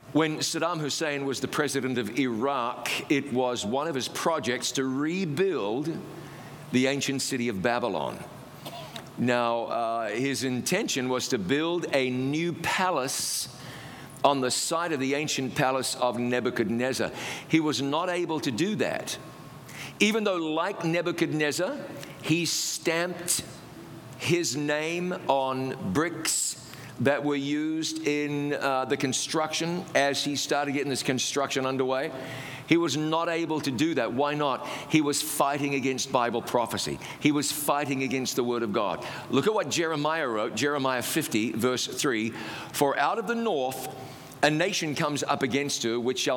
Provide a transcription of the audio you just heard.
When Saddam Hussein was the president of Iraq, it was one of his projects to rebuild the ancient city of Babylon. Now, his intention was to build a new palace on the site of the ancient palace of Nebuchadnezzar. He was not able to do that, even though, like Nebuchadnezzar, he stamped his name on bricks that were used in the construction as he started getting this construction underway. He was not able to do that. Why not? He was fighting against Bible prophecy. He was fighting against the Word of God. Look at what Jeremiah wrote, Jeremiah 50, verse 3. For out of the north a nation comes up against her, which shall